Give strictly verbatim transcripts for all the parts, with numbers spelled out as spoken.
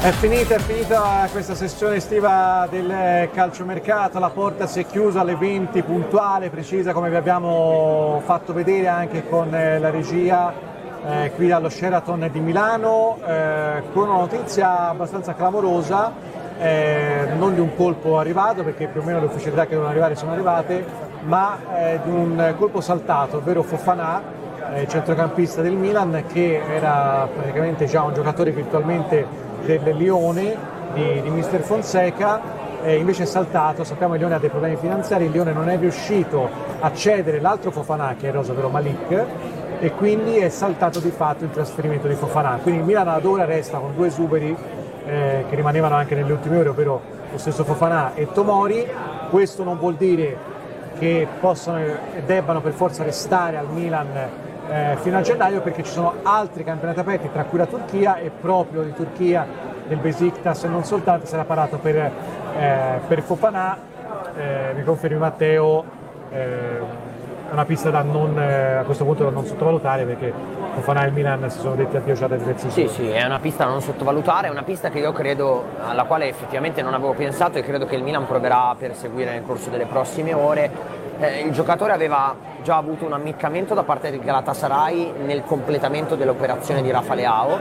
È finita, è finita questa sessione estiva del calciomercato, la porta si è chiusa alle venti, puntuale, precisa, come vi abbiamo fatto vedere anche con la regia eh, qui dallo Sheraton di Milano, eh, con una notizia abbastanza clamorosa, eh, non di un colpo arrivato, perché più o meno le ufficialità che devono arrivare sono arrivate, ma eh, di un colpo saltato, ovvero Fofana, eh, centrocampista del Milan, che era praticamente già un giocatore virtualmente del Lione di, di mister Fonseca, eh, invece è saltato. Sappiamo che il Lione ha dei problemi finanziari, il Lione non è riuscito a cedere l'altro Fofana, che è rosa, ovvero Malik, e quindi è saltato di fatto il trasferimento di Fofana. Quindi il Milan ad ora resta con due esuberi eh, che rimanevano anche nelle ultime ore, ovvero lo stesso Fofana e Tomori. Questo non vuol dire che possano e debbano per forza restare al Milan Eh, fino a gennaio, perché ci sono altri campionati aperti, tra cui la Turchia, e proprio di Turchia, del Besiktas, non soltanto, sarà parlato per, eh, per Fofana. Eh, mi confermi, Matteo, eh, è una pista da non, eh, a questo punto da non sottovalutare, perché Fofana e il Milan si sono detti addio già da diversi Sì, giorni. sì, è una pista da non sottovalutare, è una pista che io credo, alla quale effettivamente non avevo pensato, e credo che il Milan proverà a perseguire nel corso delle prossime ore. Eh, il giocatore aveva già avuto un ammiccamento da parte del Galatasaray nel completamento dell'operazione di Rafa Leao,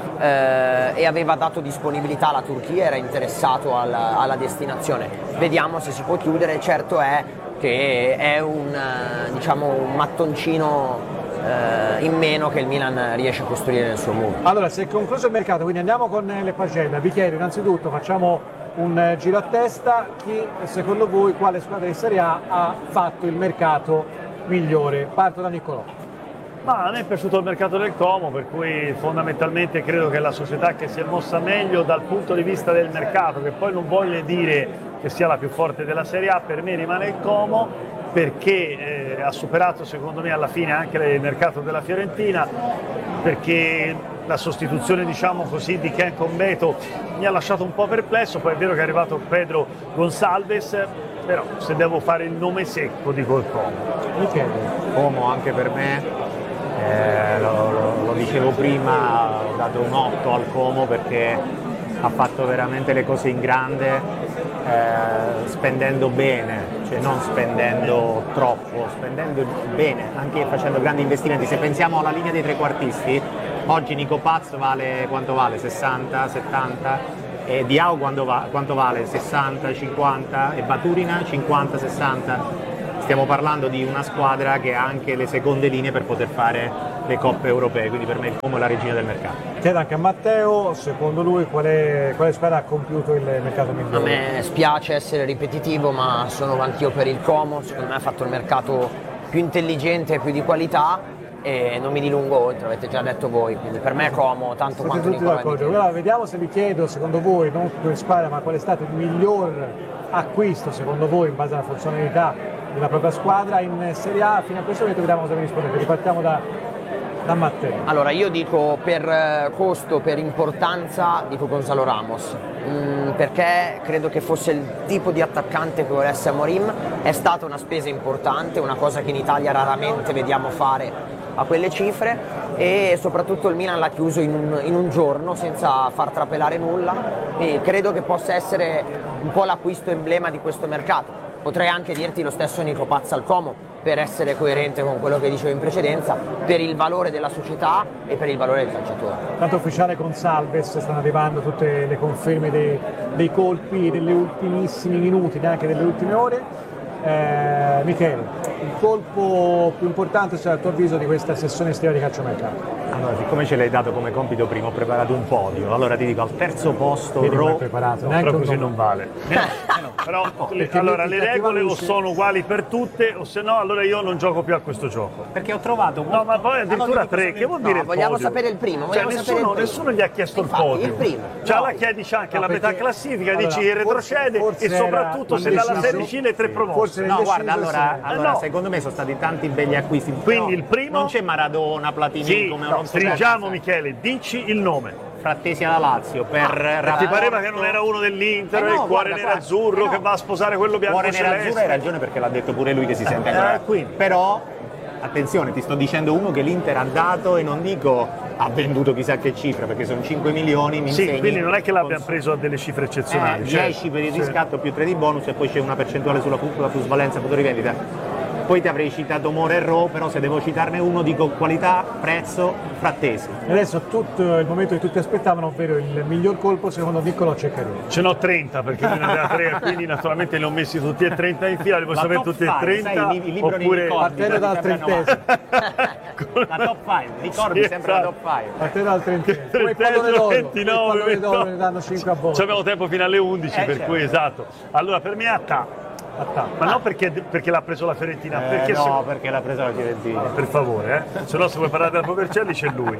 eh, e aveva dato disponibilità alla Turchia, era interessato alla, alla destinazione. Vediamo se si può chiudere. Certo è che è un, diciamo, un mattoncino eh, in meno che il Milan riesce a costruire nel suo muro. Allora, si è concluso il mercato, quindi andiamo con le pagelle. Vi chiedo innanzitutto, facciamo un giro a testa, chi secondo voi, quale squadra di Serie A ha fatto il mercato migliore? Parto da Niccolò. Ma a me è piaciuto il mercato del Como, per cui fondamentalmente credo che è la società che si è mossa meglio dal punto di vista del mercato, che poi non voglio dire che sia la più forte della Serie A. Per me rimane il Como, perché eh, ha superato secondo me alla fine anche il mercato della Fiorentina, perché la sostituzione, diciamo così, di Ken Combeto mi ha lasciato un po' perplesso. Poi è vero che è arrivato Pedro Gonçalves, però se devo fare il nome secco dico il Como. Michele. Como anche per me, eh, lo, lo, lo dicevo prima, ho dato un otto al Como perché ha fatto veramente le cose in grande, eh, spendendo bene, cioè non spendendo troppo, spendendo bene, anche facendo grandi investimenti. Se pensiamo alla linea dei trequartisti, oggi Nico Paz vale quanto vale? sessanta, settanta, e Diao quanto, va, quanto vale? sessanta, cinquanta, e Baturina cinquanta, sessanta. Stiamo parlando di una squadra che ha anche le seconde linee per poter fare le coppe europee, quindi per me il Como è la regina del mercato. Chiedo anche a Matteo, secondo lui quale, quale squadra ha compiuto il mercato migliore? A me spiace essere ripetitivo, ma sono anch'io per il Como. Secondo me ha fatto il mercato più intelligente e più di qualità, e non mi dilungo oltre, avete già detto voi, quindi per me è Como tanto Siete quanto tutti Nicola d'accordo. Michele. Allora, vediamo se vi chiedo, secondo voi, non quale squadra, ma qual è stato il miglior acquisto secondo voi in base alla funzionalità della propria squadra in Serie A. Fino a questo momento vediamo cosa vi rispondete. Ripartiamo da, da Matteo. Allora, io dico per costo, per importanza, dico Gonzalo Ramos, mm, perché credo che fosse il tipo di attaccante che volesse Amorim. È stata una spesa importante, una cosa che in Italia raramente vediamo fare a quelle cifre, e soprattutto il Milan l'ha chiuso in un, in un giorno senza far trapelare nulla, e credo che possa essere un po' l'acquisto emblema di questo mercato. Potrei anche dirti lo stesso Nico Paz al Como, per essere coerente con quello che dicevo in precedenza, per il valore della società e per il valore del calciatore. Tanto ufficiale con Salves, stanno arrivando tutte le conferme dei, dei colpi degli ultimissimi minuti, neanche delle ultime ore. Eh, Michele, il colpo più importante, cioè, a tuo avviso, di questa sessione estiva di calciomercato? Allora, siccome ce l'hai dato come compito prima, ho preparato un podio. Allora ti dico, al terzo posto Vedi come Ro... hai preparato, No, neanche però un così nome. non vale. Però le, perché allora metti le cattiva regole o luce. sono uguali per tutte, o se no allora io non gioco più a questo gioco. Perché ho trovato... No, ma poi addirittura Allora, tre, che vuol dire No, il vogliamo podio? sapere il primo, Cioè, vogliamo sapere nessuno, il primo. nessuno gli ha chiesto Infatti, il podio. il primo. Cioè No. la chiedici anche No, la metà perché- classifica, allora, dici forse- retrocede, forse e soprattutto era se dalla indeciso. sedici le tre promosse. Forse No, indeciso, guarda, allora, sì. allora Eh, no. secondo me sono stati tanti begli acquisti. Quindi No, il primo- non c'è Maradona, Platini, Sì, come no, non so stringiamo cosa. Michele, dici il nome. Frattesi alla Lazio per Ti rapporto- pareva che non era uno dell'Inter, Eh no, il cuore guarda, nero guarda, azzurro eh no. che va a sposare quello bianco Cuore nero azzurro, hai celeste? ragione, perché l'ha detto pure lui che si sente eh, ancora. quindi. Però attenzione, ti sto dicendo uno che l'Inter ha dato e non dico ha venduto chissà che cifra, perché sono cinque milioni, mi Sì, insegni, quindi non è che l'abbiamo cons- preso a delle cifre eccezionali. eh, certo. dieci per il Sì. riscatto più tre di bonus e poi c'è una percentuale sulla fu- la plusvalenza foto rivendita. Poi ti avrei citato More e Ro, però se devo citarne uno dico qualità, prezzo, frattesi. E adesso tutto il momento che tutti aspettavano, ovvero il miglior colpo secondo Niccolò Ceccarini. Ce n'ho trenta perché lui ne aveva tre, quindi naturalmente li ho messi tutti e trenta in fila, li posso La avere top tutti e five, trenta, sai, il libro nei oppure ricordi. Partendo dal trentesimo. La top cinque, ricordi Sì, sempre la esatto. top cinque. Partendo dal trentesimo. Come il pallone trentesimo, d'oro. ventinove, Come il pallone d'oro ventotto. ne danno cinque a volte. Ci abbiamo tempo fino alle undici, Eh, per certo. cui esatto. Allora per me è Attà, Attacco. ma non perché, perché l'ha preso la Fiorentina, Eh, perché no, se- perché l'ha presa la Fiorentina. per favore, eh. Se no se vuoi parlare della Provercelli c'è lui.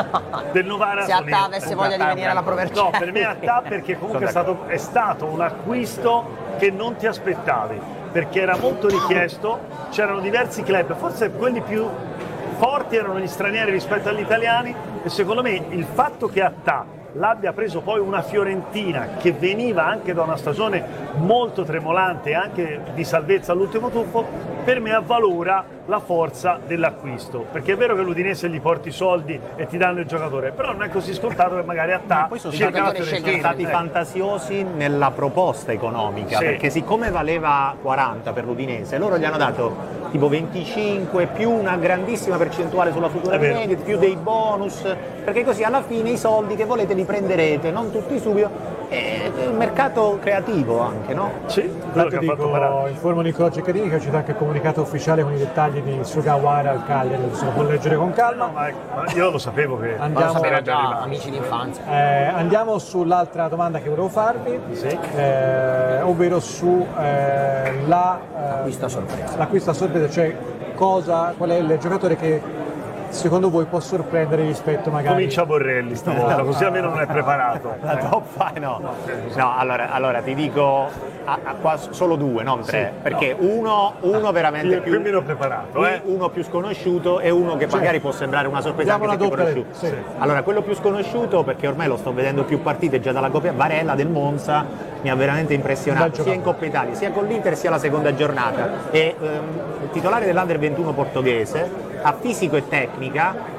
Del Novara Se sono Attà io. avesse voglia di venire alla Provercelli. No, per me è Attà perché comunque è stato, è stato un acquisto che non ti aspettavi, perché era molto richiesto, c'erano diversi club, forse quelli più forti erano gli stranieri rispetto agli italiani, e secondo me il fatto che Attà l'abbia preso poi una Fiorentina che veniva anche da una stagione molto tremolante e anche di salvezza all'ultimo tuffo, per me avvalora la forza dell'acquisto, perché è vero che l'Udinese gli porti i soldi e ti danno il giocatore, però non è così scontato che magari Attà Poi sono cerca la stati- sono Fiorentina. stati ecco. fantasiosi nella proposta economica, Sì. perché siccome valeva quaranta per l'Udinese, loro gli hanno dato tipo venticinque più una grandissima percentuale sulla futura È vero. vendita, più dei bonus, perché così alla fine i soldi che volete li prenderete, non tutti subito. È un mercato creativo anche, no? Sì, quello Tanto che ha fatto dico, Parà. informo Niccolò Ceccarini che è uscito anche il comunicato ufficiale con i dettagli di Sugawara al Cagliari, se lo può leggere con No, calma. ma ma io lo sapevo che Ma lo Andiamo, sapeva già, arrivato. amici d'infanzia. eh, andiamo sull'altra domanda che volevo farvi, Sì. eh, ovvero su eh, la, eh, Acquisto a sorpresa. l'acquisto a sorpresa, cioè cosa, qual è il giocatore che secondo voi può sorprendere rispetto magari Comincia Borrelli stavolta, così almeno non è preparato. La top five no. No, allora, allora ti dico a- a qua solo due, non tre, Sì, perché uno, uno veramente Io più più meno preparato, eh. uno più sconosciuto e uno che magari può sembrare una sorpresa Diamo anche se una più doppia conosciuto. lettura, sì. Allora, quello più sconosciuto, perché ormai lo sto vedendo più partite già dalla Coppa, Barella del Monza mi ha veramente Bel impressionato sia giocatore. in Coppa Italia sia con l'Inter sia la seconda giornata. È ehm, il titolare dell'Under ventuno portoghese, ha fisico e tecnica.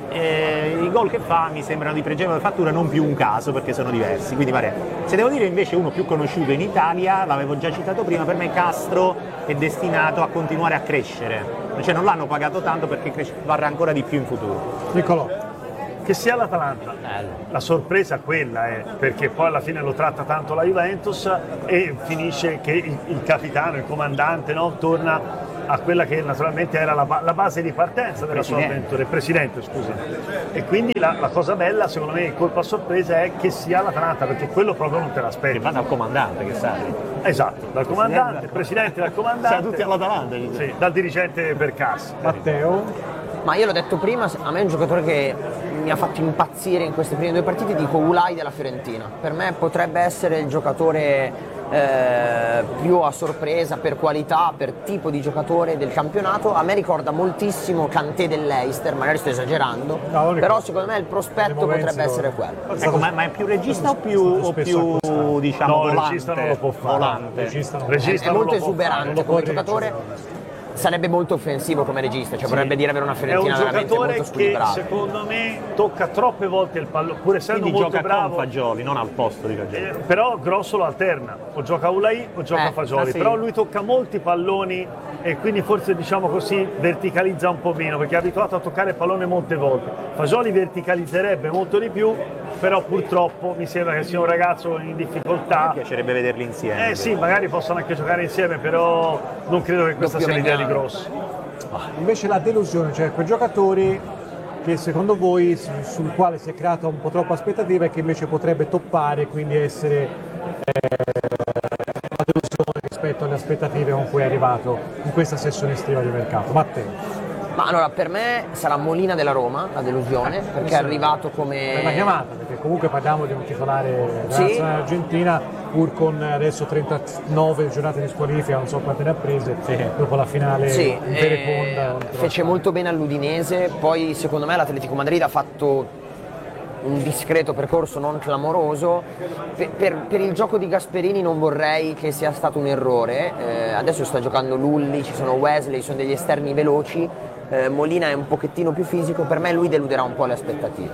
Eh, i gol che fa mi sembrano di pregevole fattura, non più un caso perché sono diversi, quindi pare. Se devo dire invece uno più conosciuto in Italia, l'avevo già citato prima, per me Castro è destinato a continuare a crescere, cioè non l'hanno pagato tanto perché cres- varrà ancora di più in futuro. Niccolò. Che sia l'Atalanta, la sorpresa quella è, perché poi alla fine lo tratta tanto la Juventus e finisce che il, il capitano, il comandante, no, torna a quella che naturalmente era la, ba- la base di partenza della sua Presidente. avventura, il presidente, scusa. E quindi la, la cosa bella, secondo me, il colpo a sorpresa è che sia l'Atalanta, perché quello proprio non te Che l'aspetti. va dal comandante, che sai. Esatto, dal comandante, il presidente dal comandante, Siamo tutti all'Atalanta. dice. sì, dal dirigente per Cassi. Matteo. Ma io l'ho detto prima, a me è un giocatore che mi ha fatto impazzire in queste prime due partite, dico Ulai della Fiorentina. Per me potrebbe essere il giocatore eh, più a sorpresa per qualità, per tipo di giocatore del campionato. A me ricorda moltissimo Kanté dell'Eister, magari sto esagerando, No, non ricordo. però secondo me il prospetto Le movenze potrebbe loro. essere quello. Ecco, ma, ma è più regista o più, o Spesso più acquistato. diciamo, No, il volante? regista non lo può fare. Volante. Regista non- Regista È non molto lo può fare. esuberante lo come corregge, giocatore, sarebbe molto offensivo come regista, cioè vorrebbe dire avere una È un Fiorentina veramente giocatore molto che squilibrata. secondo me tocca troppe volte il pallone, pur essendo Quindi molto gioca bravo. con Fagioli, non al posto di Fagioli. Eh, però Grosso lo alterna, o gioca Ulai o gioca Eh, Fagioli, ah, sì. però lui tocca molti palloni e quindi forse diciamo così verticalizza un po' meno perché è abituato a toccare il pallone molte volte. Fagioli verticalizzerebbe molto di più, però purtroppo mi sembra che sia un ragazzo in difficoltà. Mi piacerebbe vederli insieme. Eh sì, magari possono anche giocare insieme, però non credo che questa Doppio sia l'idea di Magnano. Grosso. Invece la delusione, cioè quei giocatori che secondo voi su- sul quale si è creata un po' troppa aspettativa e che invece potrebbe toppare e quindi essere eh, una delusione rispetto alle aspettative con cui è arrivato in questa sessione estiva di mercato. Matteo, Ma allora per me sarà Molina della Roma, la delusione, perché è arrivato come... è una chiamata, perché comunque parliamo di un titolare della Sì. nazionale argentina, pur con adesso trentanove giornate di squalifica, non so quante ne ha prese, dopo la finale Sì, in eh, Vereconda. fece molto bene all'Udinese, poi secondo me l'Atletico Madrid ha fatto un discreto percorso non clamoroso. Per, per- per il gioco di Gasperini non vorrei che sia stato un errore. Eh, adesso sta giocando Lulli, ci sono Wesley, sono degli esterni veloci, eh, Molina è un pochettino più fisico, per me lui deluderà un po' le aspettative.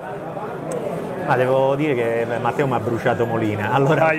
Ma devo dire che Matteo mi ha bruciato Molina. Allora...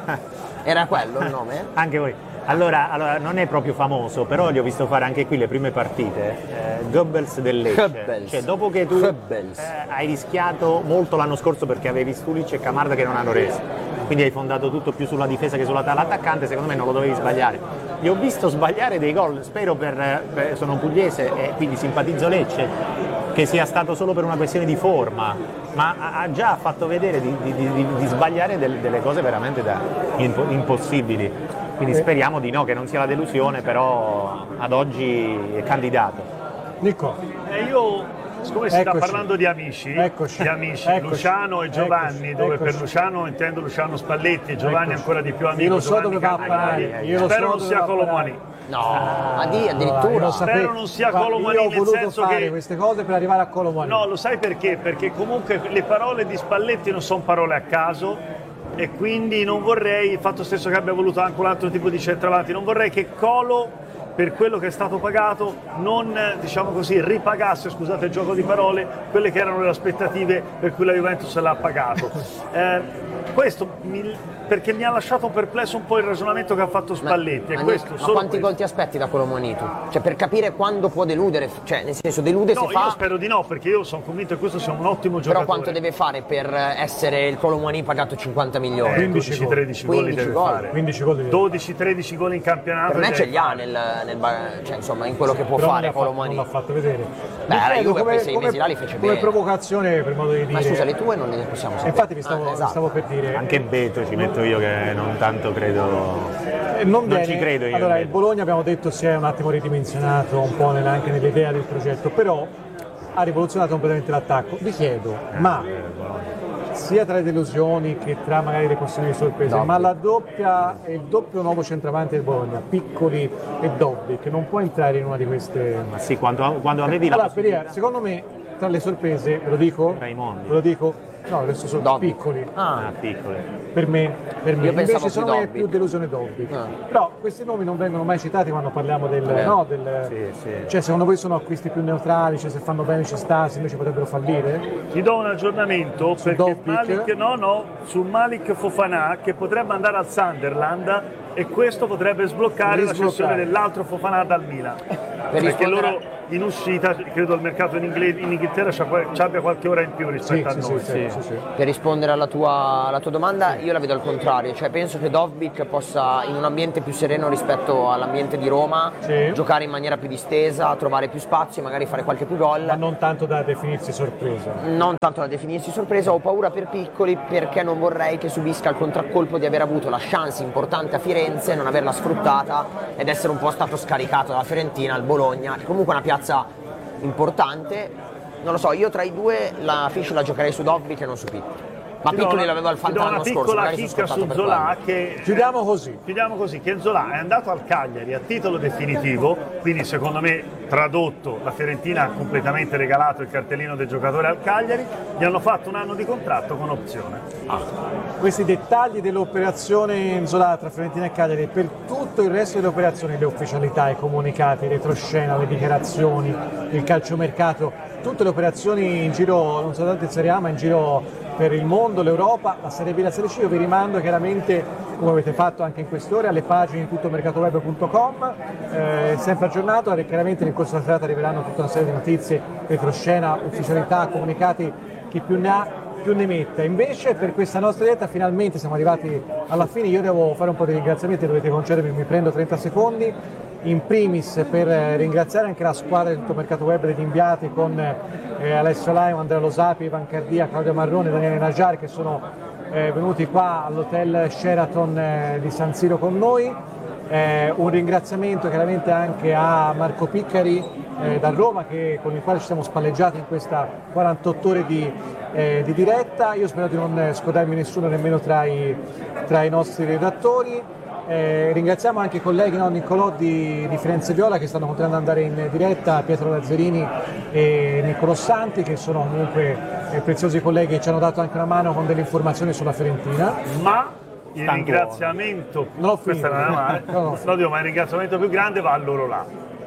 Era quello il nome? Anche voi. Allora, allora, non è proprio famoso, però gli ho visto fare anche qui le prime partite. Eh, Goebbels del Lecce. Goebbels. Cioè, dopo che tu eh, hai rischiato molto l'anno scorso perché avevi Stulic e Camarda che non hanno reso, quindi hai fondato tutto più sulla difesa che sull'attaccante, secondo me non lo dovevi sbagliare. Li ho visto sbagliare dei gol, spero per, per sono pugliese e quindi simpatizzo Lecce, che sia stato solo per una questione di forma, ma ha già fatto vedere di, di, di, di sbagliare del, delle cose veramente da impo- impossibili. Quindi speriamo di no, che non sia la delusione, però ad oggi è candidato. Nico. E io, siccome si Eccoci. sta parlando di amici, Eccoci. di amici Eccoci. Luciano e Giovanni, Eccoci. dove Eccoci. per Luciano intendo Luciano Spalletti e Giovanni Eccoci. ancora di più amico. Io lo so Giovanni dove va a Carnevali. parare. Io lo Spero so non dove sia va a Colomani. No, Adi Io addirittura. lo sapevo. Spero non sia Guarda, Colomani, io ho nel voluto senso fare che- queste cose per arrivare a Colomani. No, lo sai perché? Perché comunque le parole di Spalletti non sono parole a caso e quindi non vorrei, il fatto stesso che abbia voluto anche un altro tipo di centravanti, non vorrei che Colo, per quello che è stato pagato, non, diciamo così, ripagasse, scusate il gioco di parole, quelle che erano le aspettative per cui la Juventus l'ha pagato. Eh, questo mi, perché mi ha lasciato perplesso un po' il ragionamento che ha fatto Spalletti. Ma, è ma, questo, ma solo quanti questo. gol ti aspetti da Colomani tu? Cioè, per capire quando può deludere, cioè nel senso delude No, se fa, io spero di no, perché io sono convinto che questo sia un ottimo però giocatore. quanto deve fare per essere il Colomani pagato cinquanta milioni? Eh, quindici dodici tredici gol li quindici deve gol. fare. quindici gol di dodici tredici gol in campionato. Per me li ce deve li ha fare. nel, nel ba- cioè, insomma, in quello che può Però non fare l'ha fatto- Colomani. Non l'ha fatto vedere. Beh, Mi la chiedo Juve quei sei mesi là li fece come bene. provocazione, per modo di dire. Ma scusa, le tue non le possiamo sapere. Infatti vi stavo, Ah, vi esatto. stavo per dire. Anche Beto ci metto io che non tanto credo. Eh, non non bene. ci credo io, Allora, vedo. il Bologna abbiamo detto si è un attimo ridimensionato un po' nella- anche nell'idea del progetto, però ha rivoluzionato completamente l'attacco. Vi chiedo, ma sia tra le delusioni che tra magari le possibili sorprese, Dobby. ma la doppia, il doppio nuovo centravanti del Bologna, Piccoli e Dobby, che non può entrare in una di queste. Ma sì, quando, quando avevi la Allora, possibilità. Peria, secondo me, tra le sorprese, ve lo dico? Raimondi. Ve lo dico? No, adesso sono Dobby. piccoli. Ah, Ah, piccole. Per me, per me. Io pensavo invece più secondo me è Dobby. più delusione Dobby. Ah. Però questi nomi non vengono mai citati quando parliamo del, Vero. no, del Sì, sì. cioè secondo voi sono acquisti più neutrali, cioè se fanno bene ci sta, se invece potrebbero fallire? Ti do un aggiornamento perché Dobbik? Malik, no, no, su Malik Fofana che potrebbe andare al Sunderland e questo potrebbe sbloccare la Risbloccare. cessione dell'altro Fofana dal Milan. Perché rispondere- loro in uscita, credo il mercato in, Ingle- in Inghilterra c'ha qual- c'abbia qualche ora in più Sì, rispetto sì, a sì, noi. sì, sì, sì. Per rispondere alla tua, alla tua domanda, io la vedo al contrario, cioè penso che Dovbyk possa in un ambiente più sereno rispetto all'ambiente di Roma Sì. giocare in maniera più distesa, trovare più spazio, magari fare qualche più gol. Ma non tanto da definirsi sorpresa. Non tanto da definirsi sorpresa, ho paura per Piccoli perché non vorrei che subisca il contraccolpo di aver avuto la chance importante a Firenze, non averla sfruttata ed essere un po' stato scaricato dalla Fiorentina al Bologna, che comunque è una piazza importante. Non lo so, io tra i due la Fish la giocherei su Dovbyk e non su Piccoli. Ma Ti do Piccoli una- l'aveva al ti do Fanta una l'anno scorso, piccola magari sono chicca scontato su per Zola quello. che Chiudiamo così. chiudiamo così che Zola è andato al Cagliari a titolo definitivo, quindi secondo me tradotto la Fiorentina ha completamente regalato il cartellino del giocatore al Cagliari, gli hanno fatto un anno di contratto con opzione. Questi dettagli dell'operazione Zola tra Fiorentina e Cagliari, per tutto il resto delle operazioni, le ufficialità, i comunicati, il retroscena, le dichiarazioni, il calciomercato, tutte le operazioni in giro, non soltanto in Serie A, ma in giro per il mondo, l'Europa, la Serie B e la Serie C, io vi rimando chiaramente, come avete fatto anche in queste ore, alle pagine di tuttomercatoweb punto com, eh, sempre aggiornato, e chiaramente nel corso della serata arriveranno tutta una serie di notizie, retroscena, ufficialità, comunicati, chi più ne ha più ne metta. Invece per questa nostra diretta finalmente siamo arrivati alla fine, io devo fare un po' di ringraziamenti, dovete concedermi, mi prendo trenta secondi, in primis per eh, ringraziare anche la squadra di Tutto Mercato Web degli inviati con eh, Alessio Laio, Andrea Losapi, Ivan Cardia, Claudio Marrone, Daniele Najjar, che sono eh, venuti qua all'hotel Sheraton eh, di San Siro con noi. Eh, un ringraziamento chiaramente anche a Marco Piccari eh, da Roma, che, con il quale ci siamo spalleggiati in questa quarantotto ore di, eh, di diretta. Io spero di non scodarmi nessuno nemmeno tra i, tra i nostri redattori. Eh, ringraziamo anche i colleghi, no, Niccolò di, di Firenze Viola, che stanno continuando ad andare in diretta, Pietro Lazzarini e Niccolò Santi, che sono comunque eh, preziosi colleghi, che ci hanno dato anche una mano con delle informazioni sulla Fiorentina. Ma il Stanco. ringraziamento, Non ho questa finito. non è male, No, no. no, dico, ma il ringraziamento più grande va a loro là.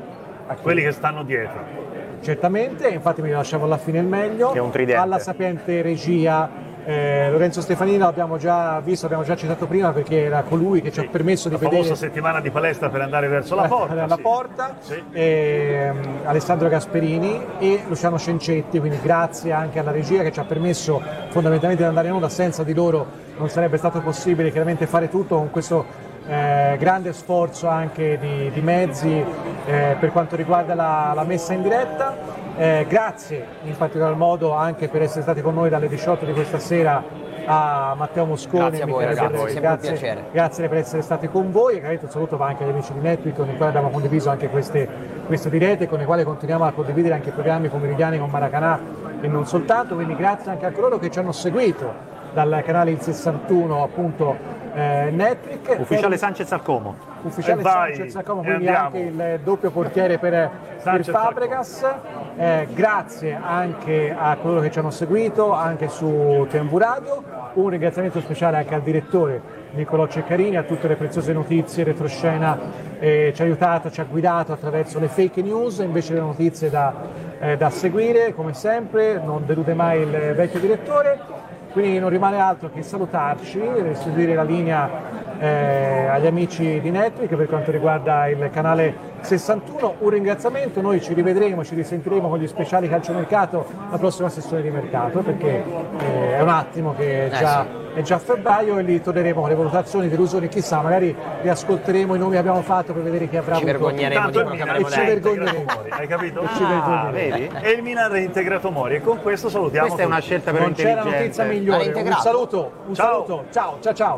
a chi- quelli che stanno dietro. Certamente, infatti mi lasciavo alla fine il meglio. Che è un tridente. Alla sapiente regia eh, Lorenzo Stefanino l'abbiamo già visto, abbiamo già citato prima perché era colui che ci ha permesso di La vedere famosa settimana di palestra per andare verso la porta. alla sì. porta, Sì. ehm, Alessandro Gasperini e Luciano Cencetti, quindi grazie anche alla regia che ci ha permesso fondamentalmente di andare in onda. Senza di loro non sarebbe stato possibile chiaramente fare tutto con questo eh, grande sforzo anche di, di mezzi eh, per quanto riguarda la, la messa in diretta. Eh, grazie in particolar modo anche per essere stati con noi dalle diciotto di questa sera a Matteo Mosconi. Grazie a voi, Michele ragazzi, Guerrieri. sempre un grazie, piacere. grazie per essere stati con voi e chiaramente un saluto va anche agli amici di Netflix con i quali abbiamo condiviso anche queste, queste dirette, con i quali continuiamo a condividere anche programmi pomeridiani con Maracanã e non soltanto, quindi grazie anche a coloro che ci hanno seguito dal canale Il sessantuno appunto eh, Netflix. Ufficiale Sanchez al Como. Ufficiale E vai, Sanchez al Como, e quindi andiamo. anche il doppio portiere per, per Sanchez al Fabregas. Eh, grazie anche a coloro che ci hanno seguito anche su T V Radio. Un ringraziamento speciale anche al direttore Niccolò Ceccarini, a tutte le preziose notizie, retroscena, eh, ci ha aiutato, ci ha guidato attraverso le fake news invece delle notizie da, eh, da seguire, come sempre, non delude mai il vecchio direttore. Quindi non rimane altro che salutarci, restituire la linea eh, agli amici di Netflix per quanto riguarda il canale sessantuno. Un ringraziamento, noi ci rivedremo, ci risentiremo con gli speciali calciomercato la prossima sessione di mercato perché eh, è un attimo che è già, è già febbraio e lì torneremo con le valutazioni, delusioni, chissà, magari riascolteremo i nomi che abbiamo fatto per vedere chi avrà Ci avuto. vergogneremo Tanto di il quello che Milan E avremo ci detto. vergogneremo. Mori, hai capito? E ci Ah, vergogneremo. vedi? E il Milan ha reintegrato Mori e con questo salutiamo Questa è una tutti. scelta però Non c'era intelligente. notizia Ha migliore. Un reintegrato. saluto, un Ciao. saluto. Ciao, ciao, ciao.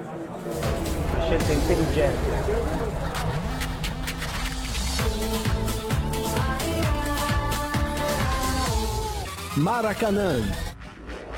Una scelta intelligente. Maracanã